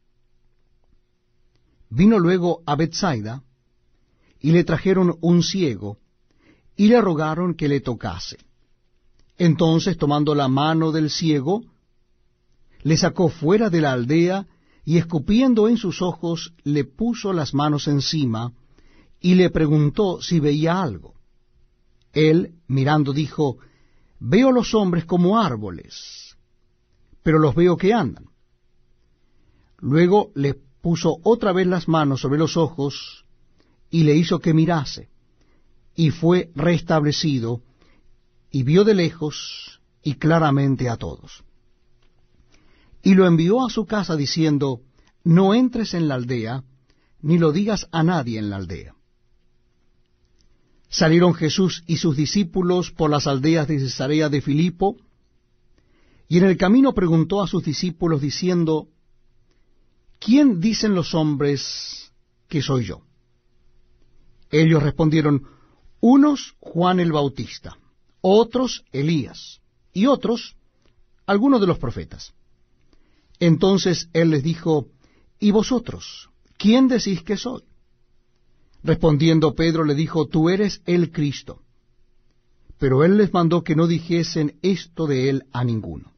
Vino luego a Betsaida, y le trajeron un ciego, y le rogaron que le tocase. Entonces, tomando la mano del ciego, le sacó fuera de la aldea, y escupiendo en sus ojos, le puso las manos encima, y le preguntó si veía algo. Él, mirando, dijo, veo los hombres como árboles, pero los veo que andan. Luego le puso otra vez las manos sobre los ojos, y le hizo que mirase, y fue restablecido, y vio de lejos y claramente a todos. Y lo envió a su casa diciendo, no entres en la aldea, ni lo digas a nadie en la aldea. Salieron Jesús y sus discípulos por las aldeas de Cesarea de Filipo, y en el camino preguntó a sus discípulos diciendo, ¿quién dicen los hombres que soy yo? Ellos respondieron, unos Juan el Bautista, otros Elías, y otros algunos de los profetas. Entonces él les dijo, ¿y vosotros? ¿Quién decís que soy? Respondiendo Pedro le dijo, tú eres el Cristo. Pero él les mandó que no dijesen esto de él a ninguno.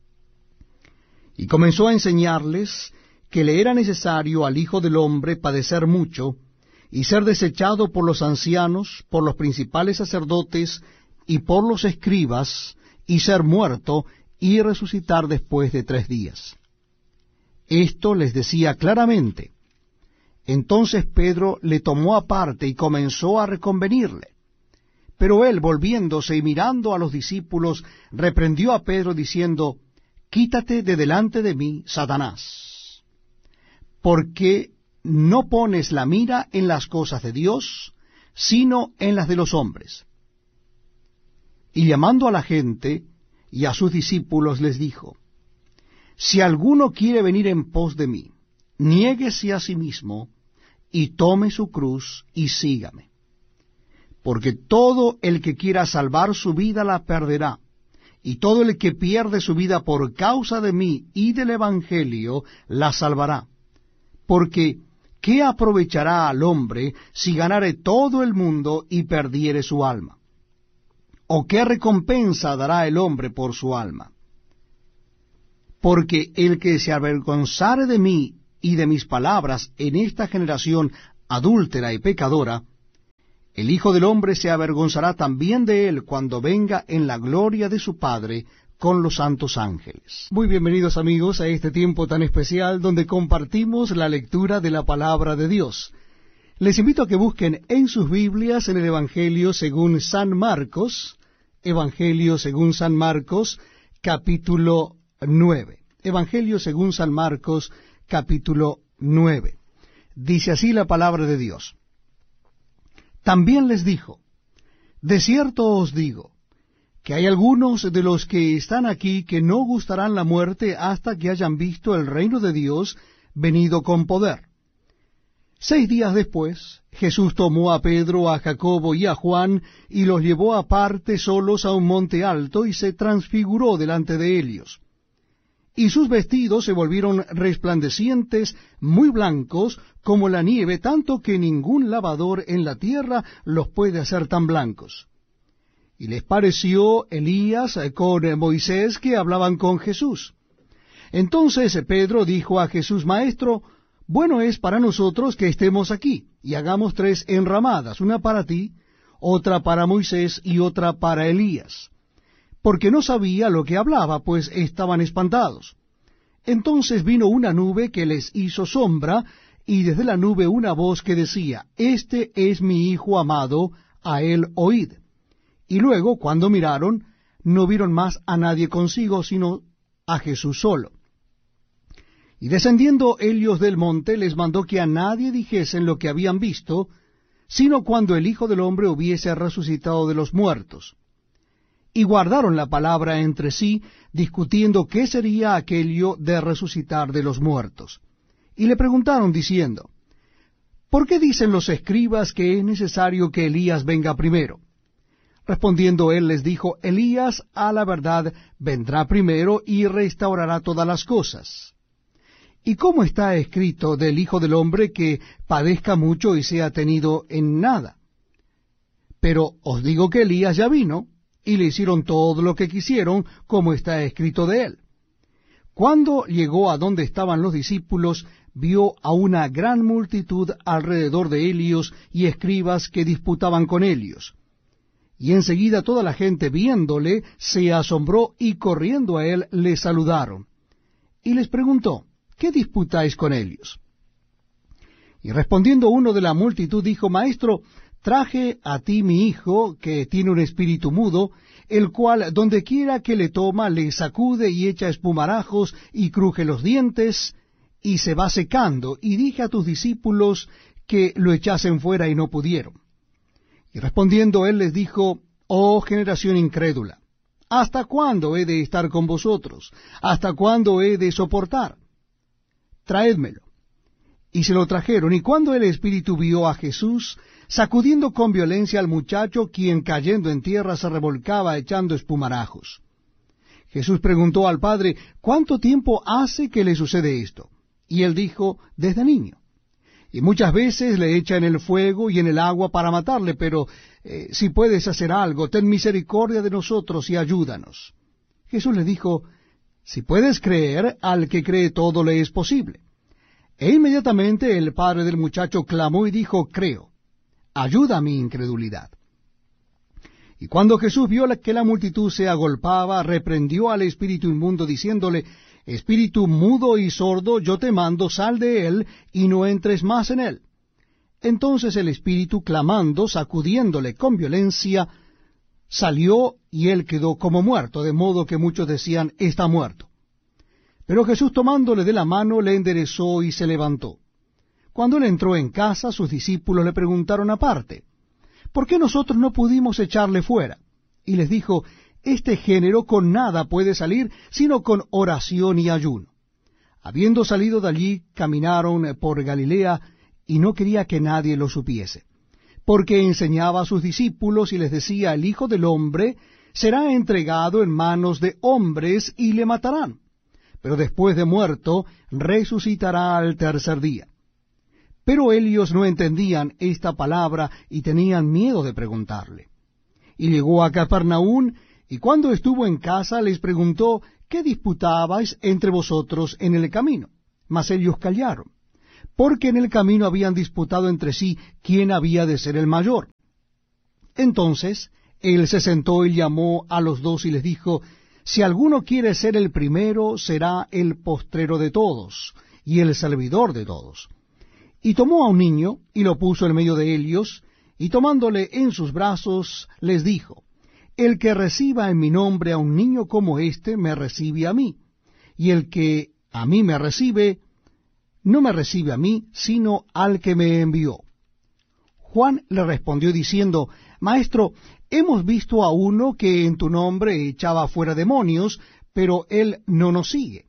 Y comenzó a enseñarles que le era necesario al Hijo del Hombre padecer mucho, y ser desechado por los ancianos, por los principales sacerdotes, y por los escribas, y ser muerto, y resucitar después de 3 días. Esto les decía claramente. Entonces Pedro le tomó aparte y comenzó a reconvenirle. Pero él, volviéndose y mirando a los discípulos, reprendió a Pedro diciendo, quítate de delante de mí, Satanás, porque no pones la mira en las cosas de Dios, sino en las de los hombres. Y llamando a la gente y a sus discípulos les dijo, si alguno quiere venir en pos de mí, niéguese a sí mismo, y tome su cruz, y sígame. Porque todo el que quiera salvar su vida la perderá, y todo el que pierde su vida por causa de mí y del Evangelio la salvará. Porque, ¿qué aprovechará al hombre si ganare todo el mundo y perdiere su alma? ¿O qué recompensa dará el hombre por su alma? porque el que se avergonzare de mí y de mis palabras en esta generación adúltera y pecadora, el Hijo del Hombre se avergonzará también de él cuando venga en la gloria de su Padre con los santos ángeles. Muy bienvenidos amigos a este tiempo tan especial donde compartimos la lectura de la palabra de Dios. Les invito a que busquen en sus Biblias en el Evangelio según San Marcos, capítulo 9. Evangelio según San Marcos, capítulo 9. Dice así la palabra de Dios. También les dijo, de cierto os digo, que hay algunos de los que están aquí que no gustarán la muerte hasta que hayan visto el reino de Dios venido con poder. 6 días después, Jesús tomó a Pedro, a Jacobo y a Juan, y los llevó aparte solos a un monte alto, y se transfiguró delante de ellos. Y sus vestidos se volvieron resplandecientes, muy blancos, como la nieve, tanto que ningún lavador en la tierra los puede hacer tan blancos. Y les pareció Elías con Moisés que hablaban con Jesús. Entonces Pedro dijo a Jesús, Maestro, bueno es para nosotros que estemos aquí, y hagamos 3 enramadas, una para ti, otra para Moisés y otra para Elías. Porque no sabía lo que hablaba, pues estaban espantados. Entonces vino una nube que les hizo sombra, y desde la nube una voz que decía, Este es mi Hijo amado, a él oíd. Y luego, cuando miraron, no vieron más a nadie consigo, sino a Jesús solo. Y descendiendo ellos del monte, les mandó que a nadie dijesen lo que habían visto, sino cuando el Hijo del Hombre hubiese resucitado de los muertos. Y guardaron la palabra entre sí, discutiendo qué sería aquello de resucitar de los muertos. Y le preguntaron diciendo, ¿por qué dicen los escribas que es necesario que Elías venga primero? Respondiendo él les dijo, Elías a la verdad vendrá primero y restaurará todas las cosas. ¿Y cómo está escrito del Hijo del Hombre que padezca mucho y sea tenido en nada? Pero os digo que Elías ya vino, y le hicieron todo lo que quisieron, como está escrito de él. Cuando llegó a donde estaban los discípulos, vio a una gran multitud alrededor de ellos y escribas que disputaban con ellos. Y enseguida toda la gente viéndole se asombró y corriendo a él le saludaron. Y les preguntó, ¿qué disputáis con ellos? Y respondiendo uno de la multitud dijo, Maestro, traje a ti mi hijo, que tiene un espíritu mudo, el cual donde quiera que le toma, le sacude y echa espumarajos y cruje los dientes, y se va secando, y dije a tus discípulos que lo echasen fuera y no pudieron. Y respondiendo él les dijo, Oh generación incrédula, ¿hasta cuándo he de estar con vosotros? ¿Hasta cuándo he de soportar? Traédmelo. Y se lo trajeron, y cuando el espíritu vio a Jesús, sacudiendo con violencia al muchacho, quien cayendo en tierra se revolcaba echando espumarajos. Jesús preguntó al padre, ¿cuánto tiempo hace que le sucede esto? Y él dijo, desde niño. Y muchas veces le echa en el fuego y en el agua para matarle, pero si puedes hacer algo, ten misericordia de nosotros y ayúdanos. Jesús le dijo, si puedes creer, al que cree todo le es posible. E inmediatamente el padre del muchacho clamó y dijo, creo, ayuda a mi incredulidad. Y cuando Jesús vio que la multitud se agolpaba, reprendió al espíritu inmundo, diciéndole, Espíritu mudo y sordo, yo te mando, sal de él, y no entres más en él. Entonces el espíritu, clamando, sacudiéndole con violencia, salió, y él quedó como muerto, de modo que muchos decían, está muerto. Pero Jesús tomándole de la mano, le enderezó y se levantó. Cuando él entró en casa, sus discípulos le preguntaron aparte, ¿por qué nosotros no pudimos echarle fuera? Y les dijo, este género con nada puede salir, sino con oración y ayuno. Habiendo salido de allí, caminaron por Galilea, y no quería que nadie lo supiese, porque enseñaba a sus discípulos y les decía, el Hijo del Hombre será entregado en manos de hombres y le matarán, pero después de muerto resucitará al tercer día. Pero ellos no entendían esta palabra y tenían miedo de preguntarle. Y llegó a Capernaum, y cuando estuvo en casa les preguntó, ¿qué disputabais entre vosotros en el camino? Mas ellos callaron, porque en el camino habían disputado entre sí quién había de ser el mayor. Entonces él se sentó y llamó a los dos y les dijo, si alguno quiere ser el primero, será el postrero de todos, y el servidor de todos. Y tomó a un niño, y lo puso en medio de ellos, y tomándole en sus brazos, les dijo, el que reciba en mi nombre a un niño como éste, me recibe a mí, y el que a mí me recibe, no me recibe a mí, sino al que me envió. Juan le respondió diciendo, Maestro, hemos visto a uno que en tu nombre echaba fuera demonios, pero él no nos sigue.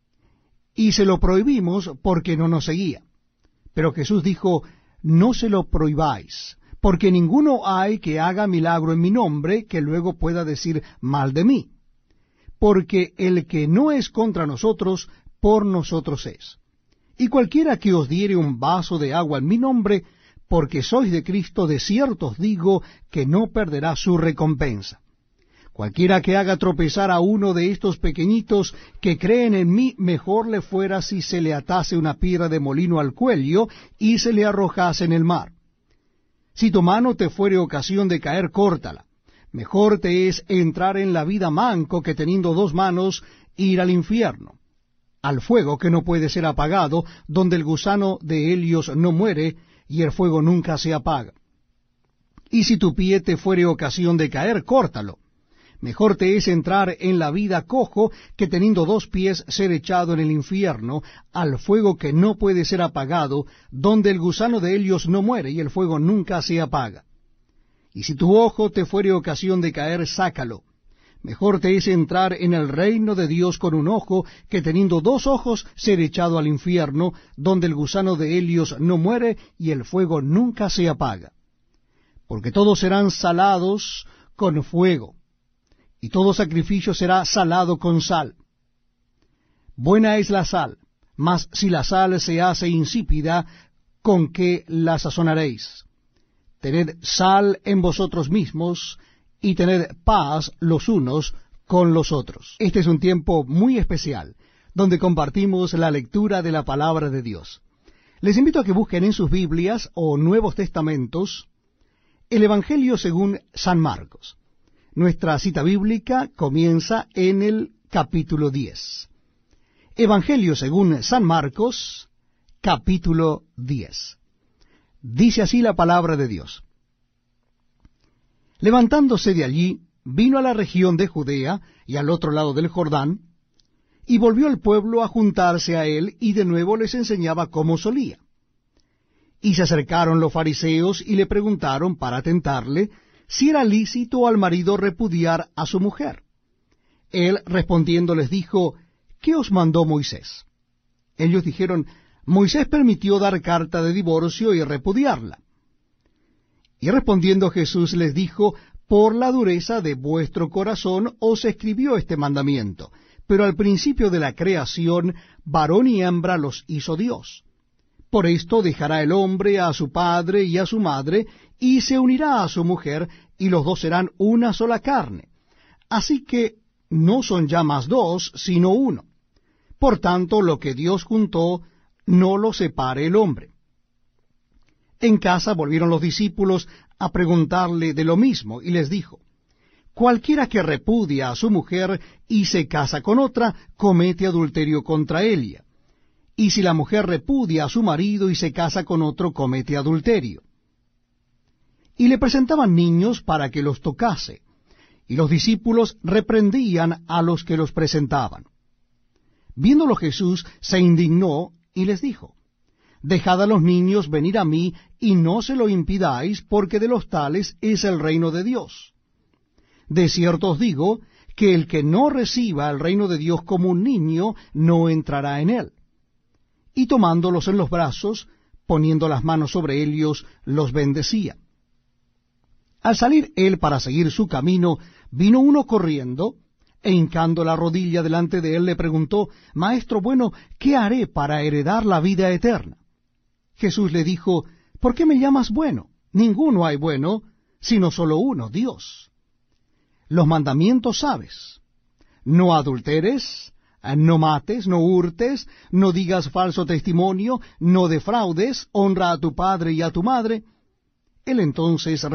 Y se lo prohibimos porque no nos seguía. Pero Jesús dijo, no se lo prohibáis, porque ninguno hay que haga milagro en mi nombre que luego pueda decir mal de mí. Porque el que no es contra nosotros, por nosotros es. Y cualquiera que os diere un vaso de agua en mi nombre, porque sois de Cristo, de cierto os digo que no perderá su recompensa. Cualquiera que haga tropezar a uno de estos pequeñitos que creen en mí, mejor le fuera si se le atase una piedra de molino al cuello y se le arrojase en el mar. Si tu mano te fuere ocasión de caer, córtala. Mejor te es entrar en la vida manco que teniendo dos manos ir al infierno, al fuego que no puede ser apagado, donde el gusano de Helios no muere, y el fuego nunca se apaga. Y si tu pie te fuere ocasión de caer, córtalo. Mejor te es entrar en la vida cojo, que teniendo dos pies ser echado en el infierno, al fuego que no puede ser apagado, donde el gusano de Helios no muere, y el fuego nunca se apaga. Y si tu ojo te fuere ocasión de caer, sácalo. Mejor te es entrar en el reino de Dios con un ojo, que teniendo dos ojos ser echado al infierno, donde el gusano de Helios no muere y el fuego nunca se apaga. Porque todos serán salados con fuego, y todo sacrificio será salado con sal. Buena es la sal, mas si la sal se hace insípida, ¿con qué la sazonaréis? Tened sal en vosotros mismos, y tened paz los unos con los otros. Este es un tiempo muy especial, donde compartimos la lectura de la palabra de Dios. Les invito a que busquen en sus Biblias o Nuevos Testamentos el Evangelio según San Marcos. Nuestra cita bíblica comienza en el capítulo 10. Evangelio según San Marcos, capítulo 10. Dice así la palabra de Dios. Levantándose de allí, vino a la región de Judea y al otro lado del Jordán, y volvió el pueblo a juntarse a él, y de nuevo les enseñaba como solía. Y se acercaron los fariseos y le preguntaron para tentarle si era lícito al marido repudiar a su mujer. Él respondiendo les dijo, ¿qué os mandó Moisés? Ellos dijeron, Moisés permitió dar carta de divorcio y repudiarla. Y respondiendo Jesús les dijo, por la dureza de vuestro corazón os escribió este mandamiento, pero al principio de la creación, varón y hembra los hizo Dios. Por esto dejará el hombre a su padre y a su madre, y se unirá a su mujer, y los dos serán una sola carne. Así que no son ya más dos, sino uno. Por tanto, lo que Dios juntó, no lo separe el hombre. En casa volvieron los discípulos a preguntarle de lo mismo, y les dijo, cualquiera que repudia a su mujer y se casa con otra, comete adulterio contra ella. Y si la mujer repudia a su marido y se casa con otro, comete adulterio. Y le presentaban niños para que los tocase, y los discípulos reprendían a los que los presentaban. Viéndolo Jesús, se indignó y les dijo, dejad a los niños venir a mí, y no se lo impidáis, porque de los tales es el reino de Dios. De cierto os digo, que el que no reciba el reino de Dios como un niño, no entrará en él. Y tomándolos en los brazos, poniendo las manos sobre ellos, los bendecía. Al salir él para seguir su camino, vino uno corriendo, e hincando la rodilla delante de él, le preguntó, Maestro bueno, ¿qué haré para heredar la vida eterna? Jesús le dijo, ¿por qué me llamas bueno? Ninguno hay bueno, sino solo uno, Dios. Los mandamientos sabes. no adulteres, no mates, no hurtes, no digas falso testimonio, no defraudes, honra a tu padre y a tu madre, él entonces